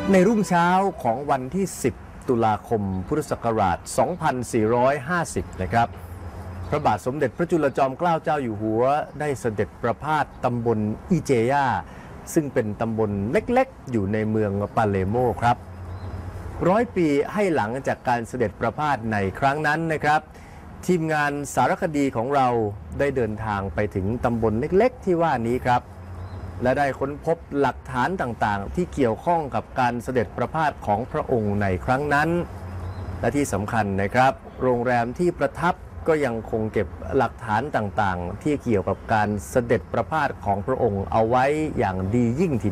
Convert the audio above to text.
ในรุ่งเช้าของวันที่ 10 ตุลาคม พุทธศักราช 2450 นะครับ พระบาทสมเด็จพระจุลจอมเกล้าเจ้าอยู่หัวได้เสด็จประพาสตำบลอิเจยาซึ่งเป็นตำบลเล็กๆอยู่ในเมืองปาเลโมครับ100 ปีให้หลังจากการเสด็จประพาสในครั้งนั้นนะครับทีมงานสารคดีของเราได้เดินทางไปถึงตำบลเล็กๆที่ว่านี้ครับและได้ค้นพบหลักฐานต่างๆที่เกี่ยวข้องกับการเสด็จประพาสของพระองค์ในครั้งนั้นและที่สำคัญนะครับโรงแรมที่ประทับก็ยังคงเก็บหลักฐานต่างๆที่เกี่ยวกับการเสด็จประพาสของพระองค์เอาไว้อย่างดียิ่งที